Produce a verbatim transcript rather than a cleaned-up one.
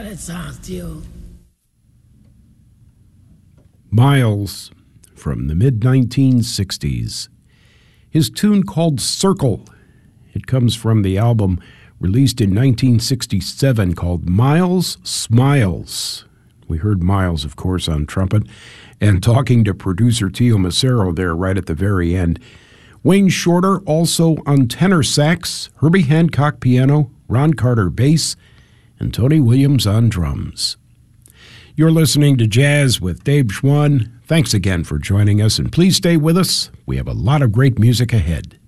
that sounds, Tio. Miles from the mid nineteen sixties. His tune called Circle. It comes from the album released in nineteen sixty-seven called Miles Smiles. We heard Miles, of course, on trumpet, and talking to producer Tio Macero there right at the very end. Wayne Shorter also on tenor sax, Herbie Hancock piano, Ron Carter bass, and Tony Williams on drums. You're listening to Jazz with Dave Schwann. Thanks again for joining us, and please stay with us. We have a lot of great music ahead.